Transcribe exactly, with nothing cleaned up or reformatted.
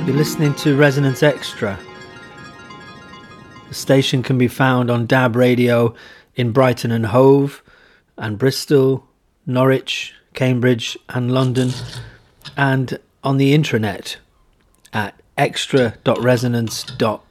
You're listening to Resonance Extra. The station can be found on D A B Radio in Brighton and Hove, and Bristol, Norwich, Cambridge and London, and on the intranet at extra dot resonance dot